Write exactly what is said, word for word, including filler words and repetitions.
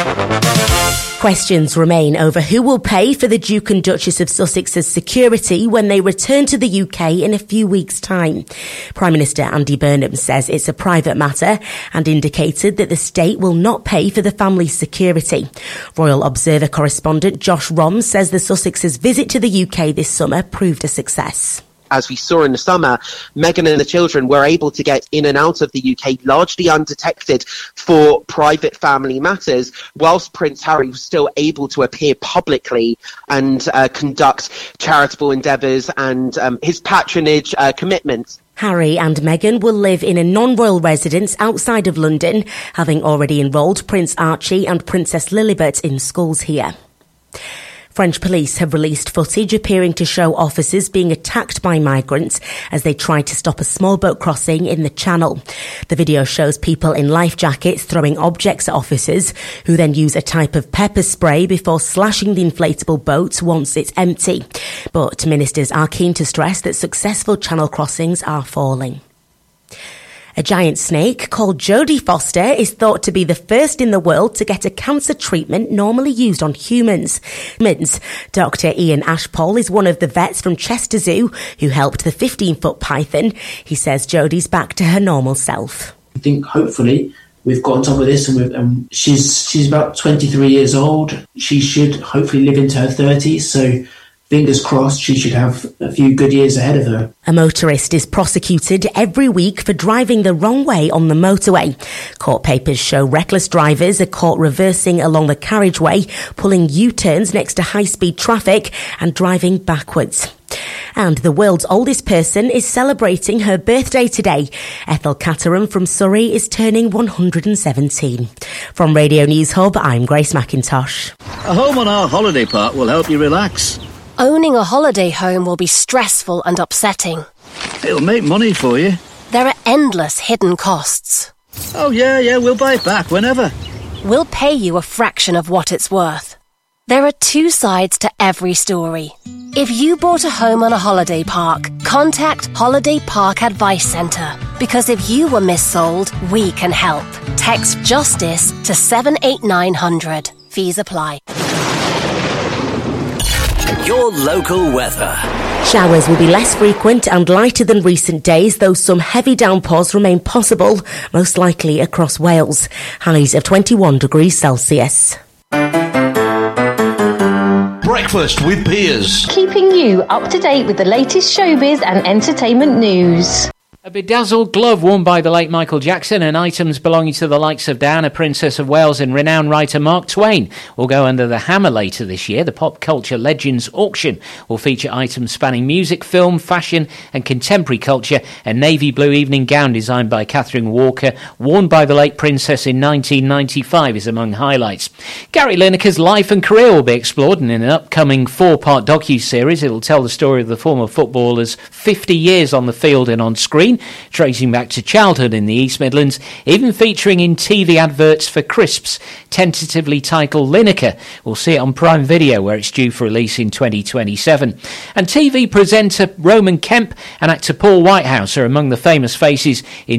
Questions remain over who will pay for the Duke and Duchess of Sussex's security when they return to the U K in a few weeks' time. Prime Minister Andy Burnham says it's a private matter and indicated that the state will not pay for the family's security. Royal Observer correspondent Josh Romm says the Sussex's visit to the U K this summer proved a success. As we saw in the summer, Meghan and the children were able to get in and out of the U K largely undetected for private family matters, whilst Prince Harry was still able to appear publicly and uh, conduct charitable endeavours and um, his patronage uh, commitments. Harry and Meghan will live in a non-royal residence outside of London, having already enrolled Prince Archie and Princess Lilibet in schools here. French police have released footage appearing to show officers being attacked by migrants as they tried to stop a small boat crossing in the Channel. The video shows people in life jackets throwing objects at officers, who then use a type of pepper spray before slashing the inflatable boat once it's empty. But ministers are keen to stress that successful Channel crossings are falling. A giant snake called Jodie Foster is thought to be the first in the world to get a cancer treatment normally used on humans. Doctor Ian Ashpole is one of the vets from Chester Zoo who helped the fifteen-foot python. He says Jodie's back to her normal self. I think hopefully we've got on top of this, and we've, um, she's she's about twenty-three years old. She should hopefully live into her thirties, so fingers crossed she should have a few good years ahead of her. A motorist is prosecuted every week for driving the wrong way on the motorway. Court papers show reckless drivers are caught reversing along the carriageway, pulling U-turns next to high-speed traffic and driving backwards. And the world's oldest person is celebrating her birthday today. Ethel Caterham from Surrey is turning one hundred seventeen. From Radio News Hub, I'm Grace McIntosh. A home on our holiday park will help you relax. Owning a holiday home will be stressful and upsetting. It'll make money for you. There are endless hidden costs. Oh, yeah, yeah, we'll buy it back whenever. We'll pay you a fraction of what it's worth. There are two sides to every story. If you bought a home on a holiday park, contact Holiday Park Advice Centre. Because if you were missold, we can help. Text JUSTICE to seven eight nine hundred. Fees apply. Your local weather. Showers will be less frequent and lighter than recent days, though some heavy downpours remain possible, most likely across Wales. Highs of twenty-one degrees Celsius. Breakfast with Piers. Keeping you up to date with the latest showbiz and entertainment news. A bedazzled glove worn by the late Michael Jackson and items belonging to the likes of Diana, Princess of Wales and renowned writer Mark Twain will go under the hammer later this year. The Pop Culture Legends auction will feature items spanning music, film, fashion and contemporary culture. A navy blue evening gown designed by Catherine Walker, worn by the late Princess in nineteen ninety-five, is among highlights. Gary Lineker's life and career will be explored in an upcoming four-part docu-series. It'll tell the story of the former footballer's fifty years on the field and on screen, tracing back to childhood in the East Midlands, even featuring in T V adverts for crisps. Tentatively titled Lineker, we'll see it on Prime Video, where it's due for release in twenty twenty-seven. And T V presenter Roman Kemp and actor Paul Whitehouse are among the famous faces in